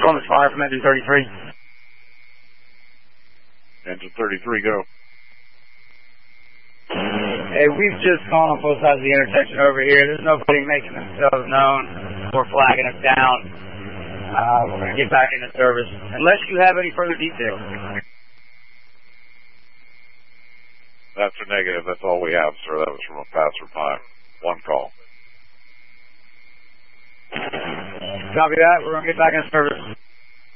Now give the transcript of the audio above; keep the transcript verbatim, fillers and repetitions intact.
Columbus Fire from engine thirty-three. Engine thirty-three, go. Hey, we've just gone on both sides of the intersection over here. There's nobody making themselves known. We're flagging us down. Uh, we're going to get back into service. Unless you have any further details. That's a negative. That's all we have, sir. That was from a passerby. One call. Copy that. We're going to get back in service.